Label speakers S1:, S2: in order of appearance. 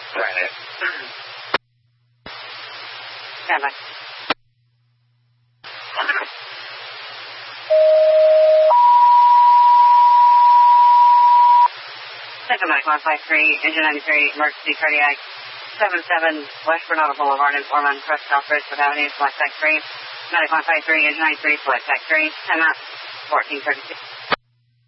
S1: Right.
S2: Stand by. Second Medic 153, Engine 93, emergency cardiac, 77 West Granada Boulevard in Ormond, Crest South Bridgewood Avenue, select Tech 3. Medic 153, Engine 93, select Tech 3, 10 knots, 1432.